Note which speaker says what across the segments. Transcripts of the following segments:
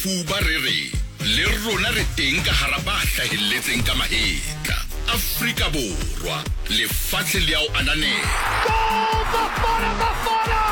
Speaker 1: Fuba re le rona re teng ka hara ba hlahelletseng ka mahetla. Afrika Borwa le fatshe le ao ananela.
Speaker 2: Goal! Bafana!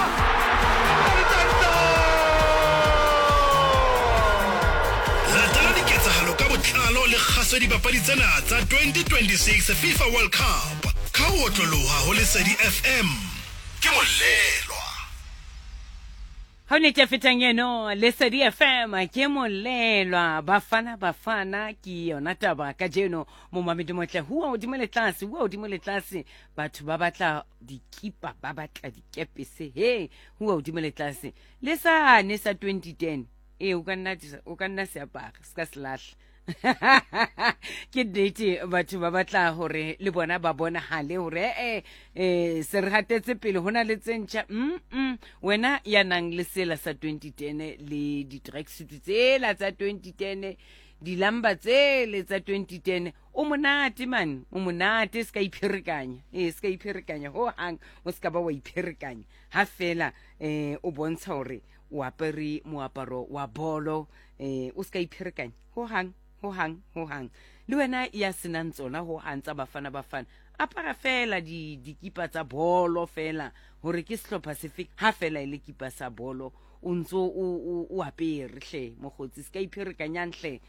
Speaker 1: Latela diketsahalo ka botlalo le kgaso dipapadi tsena tsa 2026 FIFA World Cup. Ka ho otloloha ho Lesedi FM. Ke molelwa.
Speaker 3: Ha ne ke fetang eno Lesedi FM ke molelwa bafana ki yona taba ka jeno mo mamedi motle huwa odimo le tlase batho ba batla dikipa ba batla dikepese huwa odimo le tlase le sa 2010 o ka nna se apara ska selahla ke date batho ba batla hore le bona ba bona hale hore se re hatetse pele hona le tsentšha wena ya nang le sela sa 2010 le di tracksuit tsela tsa 2010 di lamba tsele tsa 2010 o monate man o monate ska ipherekanya ho hang o ska ba wa ipherekanya ha fela o bontsha hore o apere moaparo wa bolo o ska ipherekanya ho hang le wena ya senang tsona ho hantsa bafana apara fela dikipa tsa bolo fela hore ke sehlopha sefe ha fela ile kipa sa bolo o ntso o apere hle mogotsi ska ipherekanyang hle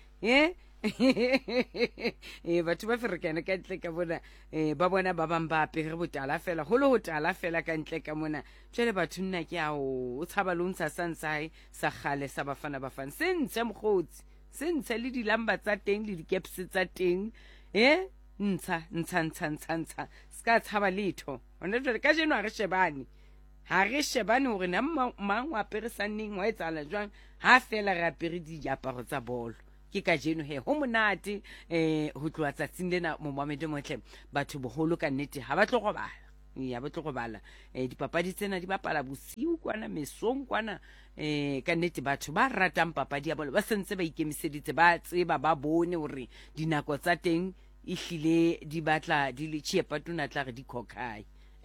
Speaker 3: batho ba ferekana ka ntle ka bona ba bona ba bang ba apere botala fela ho le ho tala fela ka ntle ka mona tshele batho nna ke a o tshaba lo ntsa santsai sa khale sa bafana sentse mogotsi sentse le dilamba tsa teng le dikepse tsa teng ntsha ska tshaba letho ona jwale ka jeno ha re shebane hore na mang wa peresaneng wa etsala jwang ha fela re apere diaparo tsa bolo ke ka jeno ho monate ho tloa tsatsing lena mo mamedi motle batho boholo ka nnete ha ba tlo robala dipapadi tsena di bapala bosiu kwana mesong kwana ka nnete batho ba ratang papadi ya bolo ba sentse ba ikemiseditse ba tseba ba bone hore dinako tsa teng ihlile di batla di le chiepatuna tla re di khokai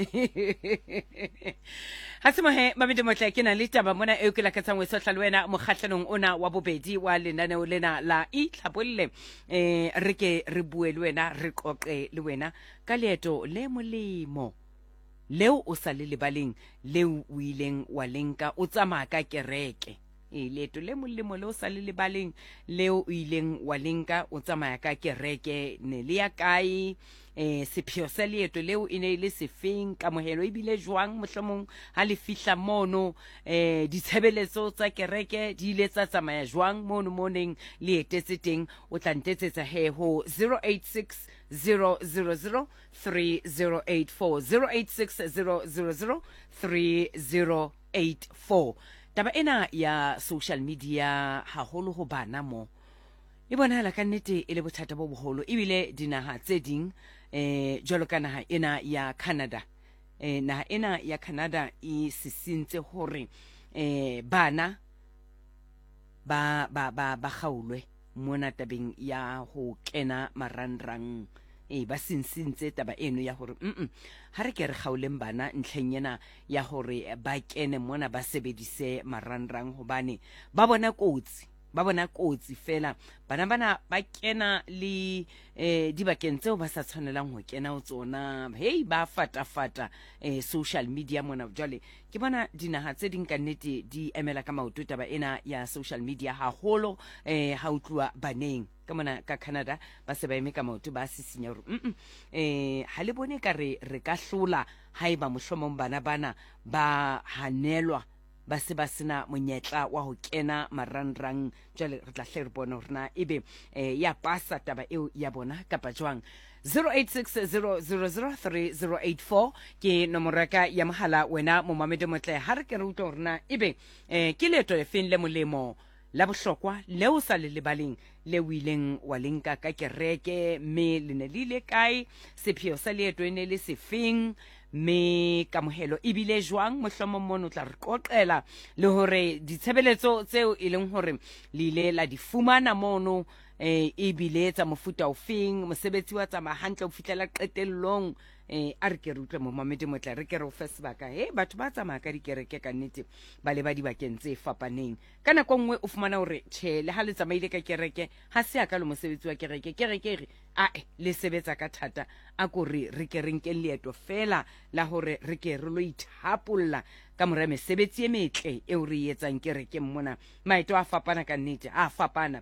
Speaker 3: Hasimohe mamedi motle ke na le taba mona eo ke la ka tsangwe sohla le wena mokgahlanong ona wa bobedi wa lenaneo lena la itlhabolle re ke re bue le wena re qoqe le wena ka leeto le molemo leo o sa le lebaleng leo o ileng wa lenka o tsamaya ka kereke leeto le molemo leo sa le lebaleng leo o ileng wa lenka o tsamaya ka kereke ne le ya kae sepheo sa leeto leo e ne le sefeng kamohelo e bile jwang mohlomong ha le fihla mono ditshebeletso tsa kereke di ile tsa tsamaya jwang mono moneng le etetse teng o tla ntetsetsa ho 086 000 3084 086 000 3084 taba ena ya social media haholo ho bana mo e bonahala ka nnete e le bothata bo boholo ebile dinaha tse ding jwalo ka naha ena ya Canada naha ena ya Canada e sisintse hore bana ba gaulwe mona tabeng ya ho kena marangrang ba sinsintse taba eno ya hore ha re ke re gauleng bana ntlheng yena ya hore ba kene mona ba sebedise marangrang hobane ba bona kotsi fela bana ba kena le dibakeng tseo ba sa tshwanelang ho kena ho tsona ba fata social media mona jwale ke bona dinaha tse ding ka nnete di emela ka maoto taba ena ya social media haholo ha o tluwa baneng ka mona ka Canada ba se ba eme ka maoto ba sisinya hore ha le bone ka re ka hlola haeba mohlomong bana ba hanelwa ba se ba sena monyetla wa ho kena marangrang jwale re tla hle re bona hore na ebe ya pasa taba eo ya bona kapa jwang 0860003084 ke nomoraka ya mohala wena mo mamedi motle ha re ke re utlwa hore na ebe ke leeto le feng le molemo la bohlokwa leo sa le lebaleng le wileng wa lenka ka kereke me le ne le kae sepheo sa leeto ne le sefeng me kamohelo ebile jwang mohlomong mono tla re qoqela le hore ditshebeletso tseo e leng hore le ile la di fumana mono e bile tsa mofuta ofeng mosebetsi wa tsamaya hantle o fitlela qetellong a re ke re utlwe momamedi motla re ke re o fe sebaka batho ba tsamaya ka dikereke ka nnete ba le ba dibakeng tse fapaneng ka nako nngwe o fumana hore tjhe le ha le tsamaile ka kereke ha se aka le mosebetsi wa kereke re le sebetsa ka thata a ko re ke re nke leeto fela la hore re ke re lo ithapolla ka mora mesebetsi e metle e o re etsang kereke mona maeto a fapana ka nnete a fapana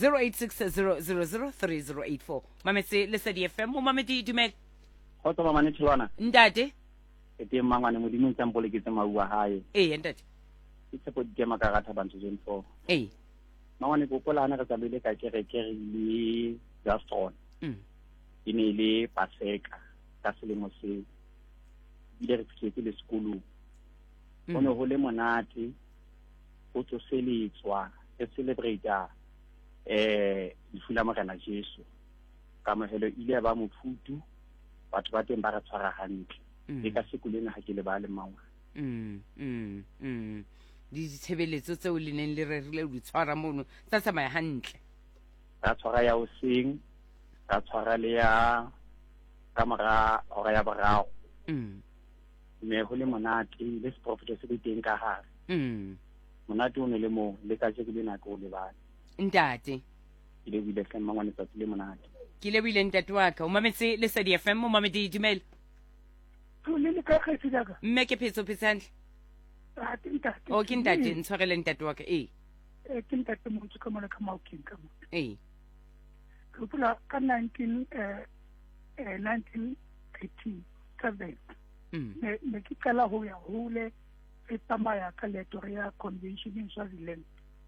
Speaker 3: 0860003084 mametse Lesedi FM mo mamedi dumela
Speaker 4: Kgotso mama ne tshwana.
Speaker 3: Ntate.
Speaker 4: E teng mangwane modimo tsa mpole ke tse maua hae.
Speaker 3: Ntate.
Speaker 4: Ke tshepo di kema ka ratha bantu zone 4. Mangwane go kola ana ka tsabile ka kereke le Gastron. E ne le Paseka ka selemo se. Ile re fitlhetse le sekolo. Ono ho le monate o tsoseletswa e celebrate difula magana Jesu. Ka mohelo ile ba mofuthu batho ba teng ba ra tshwara hantle e ka sekoleng ha ke le ba le mawa
Speaker 3: di tshebeletso tseo le neng le rerile di tshwara mono tsa tsamaya hantle
Speaker 4: ra tshwara ya oseng ra tshwara le ya kamera hora ya borao me ho le monate le seprofeto se teng ka hare monate o ne le mo le ka je ke le nako le ba
Speaker 3: ntate
Speaker 4: ile bile ka mangwane tsa le monate
Speaker 3: ke le bile ntate wa ka o mametse Lesedi FM mo mamedi dumela
Speaker 2: le ka kgetsi daga
Speaker 3: mme ke phetso phetsantle o ke ntate ntshwarele ntate wa ka
Speaker 2: ke ntate mo tse ka mona ka maoking ka mo ke pula ka 1937 ne ke kala ho ya hole e tsamaya ka leeto ya convention in Swaziland.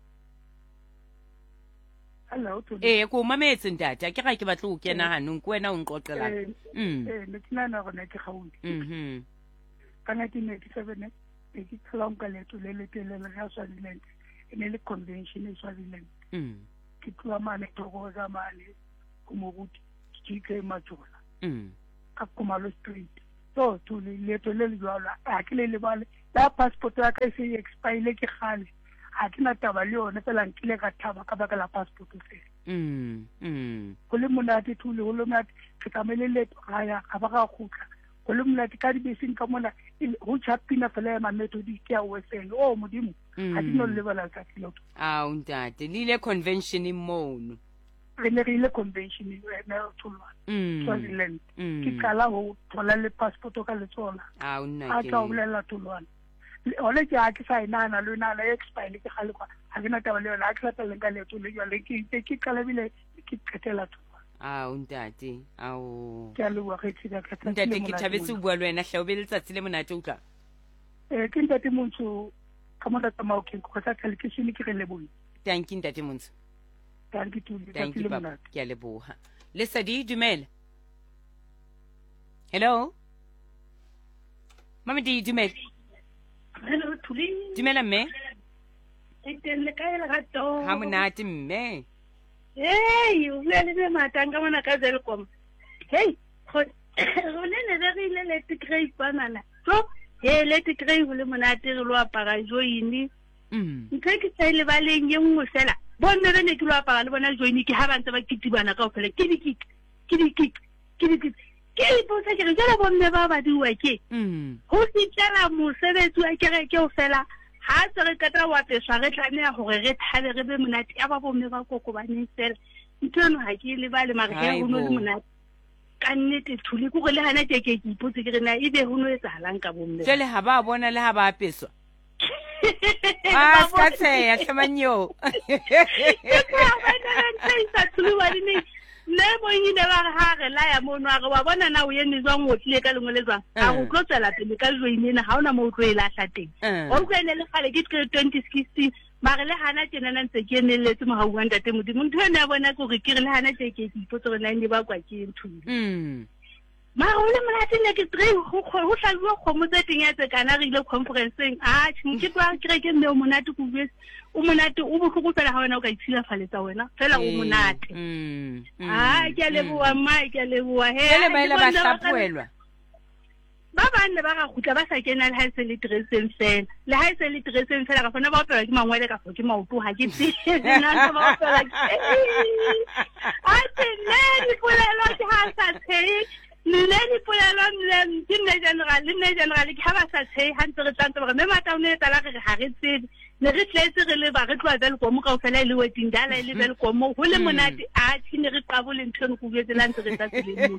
Speaker 2: Hello to
Speaker 3: ko mametse ntate ke ga ke batla o kena hanong ke wena o nqoqela
Speaker 2: ne tsena gona ke gaudi ka 1987 ke tsalong ka leeto le letelele ya Swaziland ene le convention in Swaziland ke tloa mane Thokoza mane ko moruti ke Majola ka Kumalo Street so to leeto le jwala a ke le bale la passport ya ka se expire ke gale ha ke na taba le yone fela nkile ka thaba ka baka la passport fela go le monate thule go le monate ke tsamele leto ya ga ba ga khutla go le monate ka dibeseng ka mona go chapina fela ya Methodist ya Western modimo ha ke no lebala ka tloto
Speaker 3: ntate le ile convention mono
Speaker 2: re ne re ile convention na tholwa Swaziland ke kala ho thola le passport ka le tsona
Speaker 3: nna
Speaker 2: ke a bolela tholwana ole ke a ke sa inana le nana expire ke gale kwa ha ke na taba le yona a ke latela ka leto le jwa le ke kalabile ke qetela tholwa
Speaker 3: ntate
Speaker 2: ke a le wa ke tsika ka
Speaker 3: ntate ke thabetse o bua le wena hle o be letsatsi le monate utlwa
Speaker 2: ke ntate Montsho ka mona tsa maokeng go tsa television ke re le bone
Speaker 3: thank you ntate Montsho
Speaker 2: thank you
Speaker 3: papa ke a leboha Lesedi dumela hello mamedi dumela
Speaker 2: hello Thuli
Speaker 3: dumela mme
Speaker 2: le kae la gato
Speaker 3: ha monate mme
Speaker 2: o le matanga mona ka Zelcom go ne re ile le tigrei banana so le tigrei go le monate re lo apara joini ntse ke tsile ba leng ye nngwe fela bonne re ne ke lo apara le bona joini ke ha ba ntse ba kitibana ka ofela ke di ke botsa ke re jela bonne ba ba diwa ke ho fitlela mosebetsi wa kereke o fela ha tsere ka tla wa peswa re tlameha hore re thabe re be monate ya ba bomme ba kokobaneng fela nthono ha ke le ba le mare ke ho no le monate ka nnete Thuli go le hana ke ipotse ke re na ebe ho no etsahalang ka bomme
Speaker 3: jele ha ba bona le ha ba peswa ska tseya tlhamanyo
Speaker 2: le boyine ba ha re la ya mono a re wa bona na o yene zwang o tlile ka lengwe le zwang a go tlotsela pele ka joine na ha ona mo o tlo e lahla teng o kwene le gale ke 2016 mare le hana tjena na ntse ke neletse mo ha o ntate modimo ntho ene ya bona go re ke re le hana tse ke ipotse re na ndi ba kwa ke nthu ma o le monate le ke tre go hlatswa kgomo tse teng ya tse kana re ile conferenceng ke twa ke re ke mme o monate go bua o monate o bohloko tsela ha wena o ka itshila faletsa wena fela o monate ke a leboa ma ke a leboa
Speaker 3: le ba ile ba hlapuelwa
Speaker 2: ba bane ba ga khutla ba sa kena le ha se le dressing fela le ha se le dressing fela ka fona ba opela ke mangwele ka ke maoto ha ke tsena na ba opela a tsene di polelo ke ha sa tshei le di polelo le general ke ha ba sa tshei ha ntse re tsantse ba me mata o ne tala re ha re tsebe ne re tletse re le ba re tloa bel go mo ka fela le wedding dala le bel go mo ho le monate a tshine re qabole ntho go betsela ntse re tsa tsele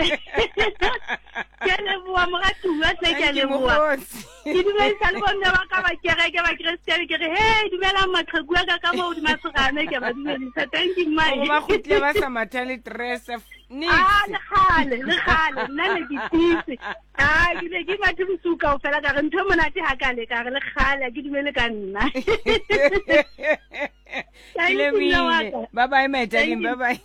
Speaker 2: ke le bua mo ga tuwa se ke le bua ke di sa le bona ba ka ba kereke ba Christian ke re hey dumela maqhegu ka mo di masogane ke ba dumela sa thank you my
Speaker 3: ba khutle ba sa matali dress ni
Speaker 2: le khale nna le ditisi ke ne ke mathe busuka o fela ka re ntho monate ha ka le ka re le khale ke dumele ka nna
Speaker 3: bye bye my darling bye bye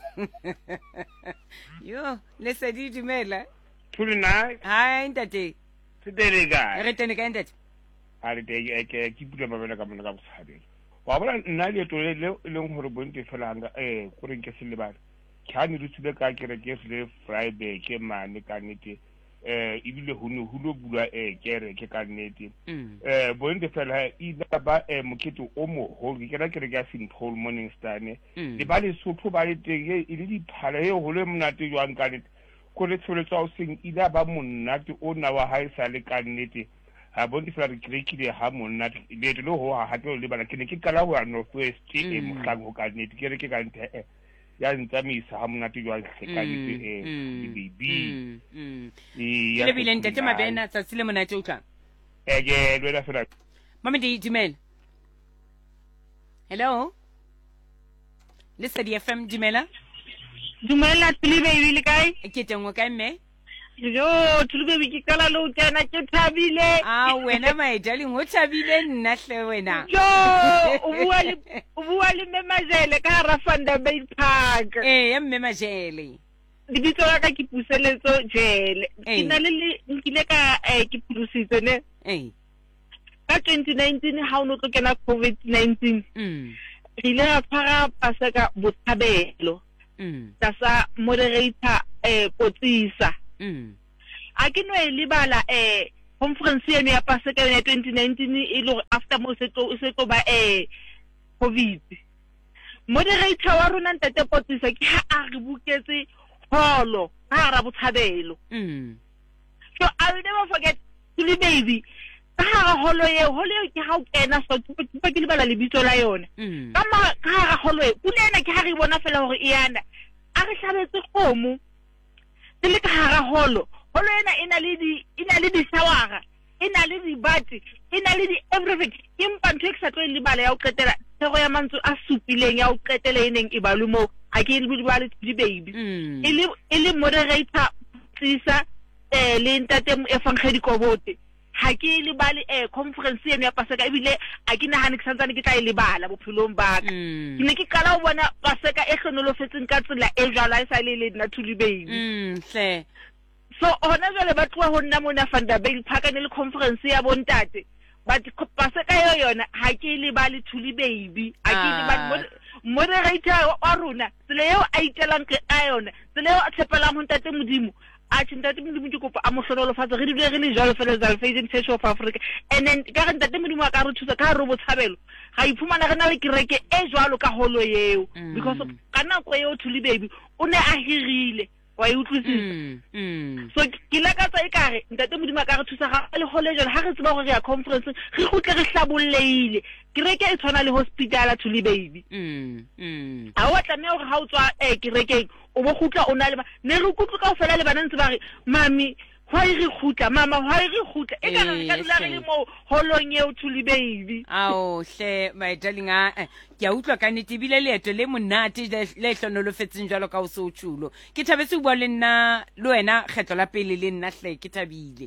Speaker 3: yo le se di dumela
Speaker 5: Tuli night.
Speaker 3: Hi, ntate.
Speaker 5: Today guy.
Speaker 3: Re tene ka ntate.
Speaker 5: A re ke pula ba bela ka mona ka botshabeng. Wa bona nna le to le leng hore bonte felanga go re ke se le bana. Khani re tsile ka kere ke se Friday ke mane ka nete ibile ho no bula kere ke ka nete. Bonte fela ida ba mokete o mo ho ke kera kere ka St Paul Morning Star ne. Le ba le sotho ba le teng e le diphala e ho le monate jwang ka nete. Ko le tsholetsa o seng ila ba monate o na wa haisa le ka nnete ha bonti fela re krekile ha monate le le ho ha ke le bana ke ne ke kala ho North West e mohlang ho ka nnete ke re ke ka nthe ya ntsamisa ha monate jwa se ka nnete bibi
Speaker 3: le bile ntate mabena tsa tsile monate o tla
Speaker 5: ke le la fela
Speaker 3: mama di dumela hello le Study FM dumela
Speaker 2: dumela Tuli baby le kae
Speaker 3: ke tengwe ka mme
Speaker 2: yo Tuli baby ke kala lo tsena ke thabile
Speaker 3: wena my darling o thabile nna hle wena
Speaker 2: yo o bua le memajele ka ra Fanda Bay Park
Speaker 3: ya memajele
Speaker 2: di bitso ka ke puseletso jele ke na le nkile ka ke pulusitse ne ka 2019 ha o no tlo kena COVID-19 ile a tshwara paseka botshabelo tsa moderator Potsisa a ke no elibala conference eno ya paseka ya 2019 ile after mo se to ba COVID moderator wa rona ntate Potsisa ke ha a re buketse holo ha ra botshabelo so I will never forget Tuli baby ka holo ye ke ha o kena so ke libala le bitso la yona ka holo e pulena ke ha re bona fela hore e yana a re hlabetse khomo le ka hara holo ena ina le di shawara ina le di bati ina le di everything impa ntho ke sa tlo le bala ya o qetela tsego ya mantso a supileng ya o qetela eneng e balu mo a ke le bale di baby ile moderator tsisa le ntate mo efangedi kobote ha ke le bale conference eno ya paseka ibile a ke nahane ke santsane ke tla ile bala bophelong ba ka ke ne ke kala o bona paseka e hlonolofetseng ka tsela e jwala e sa le nna Tuli baby
Speaker 3: hle
Speaker 2: so ona jwale ba tloa ho nna mona Fanda Bay Park ne le conference ya bontate but paseka yona ha ke le bale Tuli baby a ke le bale moderator wa rona tsela eo a itelang ke ayona tsela eo a tshepelang ho ntate modimo a tshintata modimo ke kopa a mohlolo fatsa re dile re le jalo fela Salvation Church of Africa and then ka re ntate modimo ka re thusa ka re botshabelo ga iphumana re na le kereke e jwalo ka holo yeo because ka nako eo Tuli baby o ne a hirile wa utlwisisa so ke la ka tsa ekare ntate modimo ka re thusa ga le hole jalo ha re tseba gore ya conference re khutle re hlabolleile kereke e tshwana le hospital Tuli baby a wa tla me gore ha o tswa kerekeng o bo khutla o na le ne re kutlo ka o fela le bana ntse ba re mami why re khutla mama why re khutla e ka re ka dula re le mo holong eo Tuli baby
Speaker 3: hle my darling ke a utlwa ka nnete bile leeto le monate le hlonolofetseng jalo ka o se o tshulo ke thabetse o bua le nna le wena kgetlo la pele le nna hle ke thabile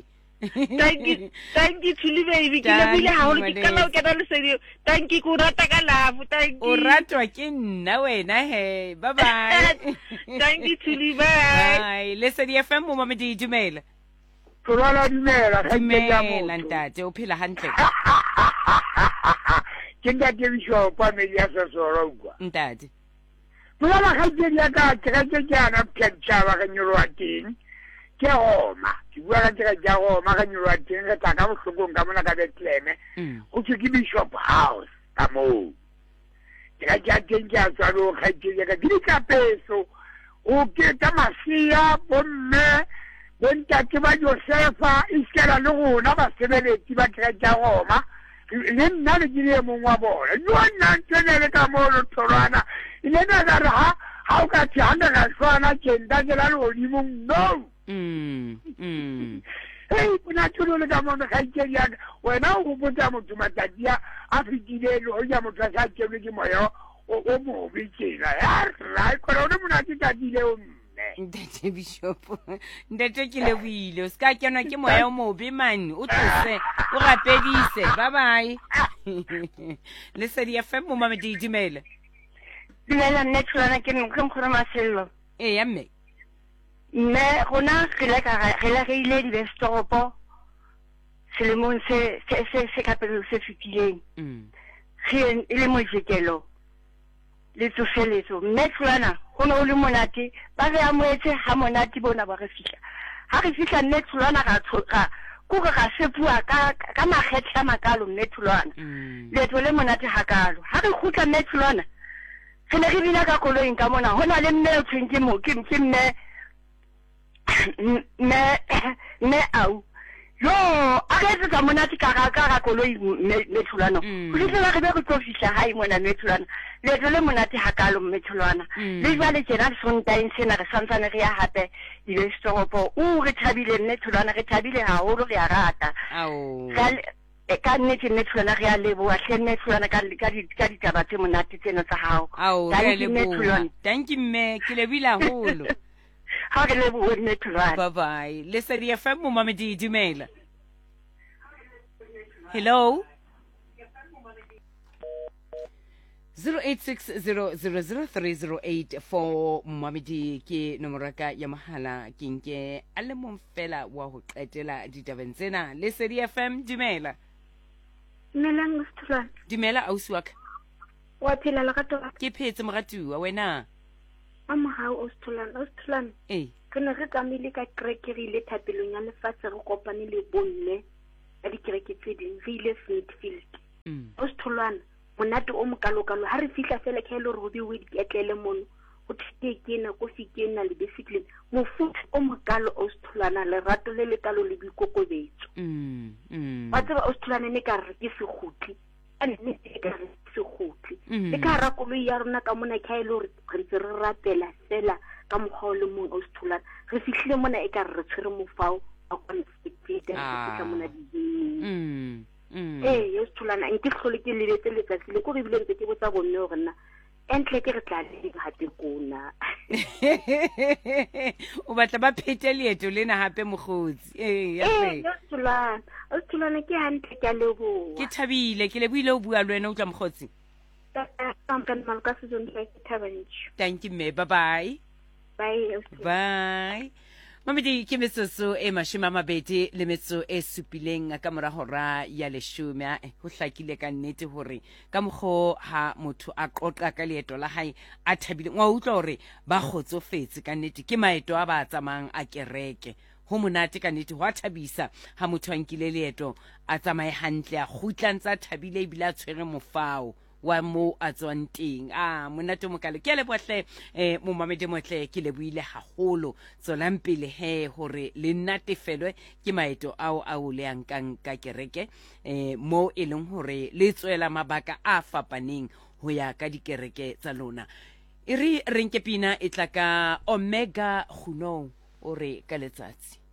Speaker 2: thank you Tuli baby ke lebile ha holo ke kana o ke dale serio thank you ku rata ka love thank you
Speaker 3: o ratwa ke nna wena he bye bye
Speaker 2: thank you Tuli bye
Speaker 3: le Study FM mo mama di dumela
Speaker 6: Tlola dumela ga ke ya mo
Speaker 3: ntate o phela hantle
Speaker 6: ke nda ke bisho pa me ya so soro kwa
Speaker 3: ntate
Speaker 6: tlola ga ke ya ka ke jana ke tshaba ga nyolo wa teng ke Roma ke bua ka tsela ja Roma ka nyolwa teng re tla ka bohlokong ka mona ka Bethlehem go ke Bishop House ka moo ke ja teng ja tsalo ga ke ka di ka peso o ke ta masia bomme bontate ba Josefa iskela le rona ba sebeletsi ba tsela ja Roma le nna le dile mongwe wa bona yo nna tsenele ka mo lo tholwana ile na ga ha o ka tsanga ka swana tshenda ke la lo di mong no hey kuna tsholo le ka mo ga ke ya wena o botsa motho matadia a fitile lo ya motho a sa tsebe ke moyo o mo bitshela ya ra ko lo mo na tsa dile o
Speaker 3: Ndete Bishop ndete ke le buile o ska kenwa ke moya o mobe man o tlose o rapedise bye bye le Sedi FM mo mamedi dimela
Speaker 7: dimela netulana ke nkgora masello
Speaker 3: ya mme
Speaker 7: rona re la ile investoropo selemong se kapelo se fitileng re ile mo jekelo le tsofeletso netulana gona o le monate ba re amoetse ha monate bona ba re fihla ha re fihla netulana ga tsoka go ga se bua ka magetla makalo netulana letho le monate hakalo ha re khutla netulana re ne re bina ka koloing ka mona hona le mme o tshwentse mo ke mme au yo a re tsa monate ka koloi netulana go ditla re be go tlo fihla ha imona netulana letho le monate hakalo metholwana le jwale tjena Sontaine sena re santsane re ya hape ile storopo re thabile netholwana re thabile haholo re a rata ka nnete netholwana re a leboa hle netholwana ka ditaba tse monate tseno tsa hao
Speaker 3: thank you mme ke lebile haholo
Speaker 7: ha re leboa netholwana
Speaker 3: bye bye le Sedi FM mo mamedi dumela hello 0860003084 mamedi ke nomoraka ya mahala ke nke a le monfela wa ho qetela ditabeng tsena le Sedi FM dumela
Speaker 8: Melang Australia
Speaker 3: dumela auswaka
Speaker 8: wa phela la gato
Speaker 3: ke phetse mogatuwa wena
Speaker 8: amahao Australia ke ne re tsamile ka krekerile thapelong ya lefatshe re kopane le bonne ya dikereke tse ding re ile Smithfield Australia monate o mokalokalo ha re fihla fela ke ile robi we diketlele mono o thekena ko fikena le basically mofuta o mokalo Australia le rato le lekalo le bikokobetso ba tseba Australia ne ka re ke se gutli ane ne ka re se gutli le ka ra koloi ya rona ka mona ke ile re ntse re ratela fela ka mogao le mong Australia re fihlile mona e ka re tshwere mofao a kwana fitete ka mona di Australia nke hlole ke lebetse letsatsi le go re bile ntse ke botsa bonne gore nna entle ke re tla le hate kona
Speaker 3: o batla ba phete leeto lena hape mogotsi
Speaker 8: Australia ke hantle ke lebo
Speaker 3: ke thabile ke lebuile o bua le wena o tla mogotsi thank you me bye bye bye mamedi ke metsotso e mashome a mabedi le metso e supileng ka mora hora ya leshome ho hlakile ka nnete hore ka mokgo ha motho a qoqa ka leeto la hae a thabile wa utlwa hore ba kgotsofetse ka nnete ke maeto a ba tsamang a kereke ho monate ka nnete ho a thabisa ha motho a nkile leeto a tsamaye hantle a khutlantsa thabile e bila tshwere mofao wa mo a tswang teng monate mo kale ke le bohle mo mamedi motle ke le buile haholo tsolang pele he hore le natefelwe ke maeto ao a o le yankang ka kereke mo e leng hore le tswela mabaka a fapaneng ho ya ka dikereke tsa lona e re renke pina e tla ka Omega Khunou o re ka letsatsi